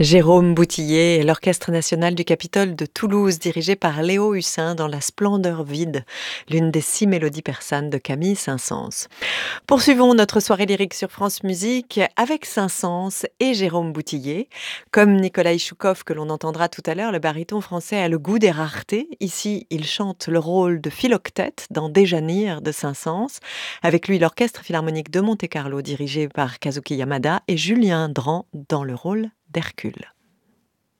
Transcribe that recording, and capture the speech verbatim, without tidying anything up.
Jérôme Boutillier et l'Orchestre national du Capitole de Toulouse, dirigé par Léo Hussin dans La splendeur vide, l'une des six mélodies persanes de Camille Saint-Saëns. Poursuivons notre soirée lyrique sur France Musique avec Saint-Saëns et Jérôme Boutillier. Comme Nikolai Choukov que l'on entendra tout à l'heure, le baryton français a le goût des raretés. Ici, il chante le rôle de Philoctète dans Déjanire de Saint-Saëns. Avec lui, l'Orchestre philharmonique de Monte-Carlo dirigé par Kazuki Yamada et Julien Dran dans le rôle d'Hercule.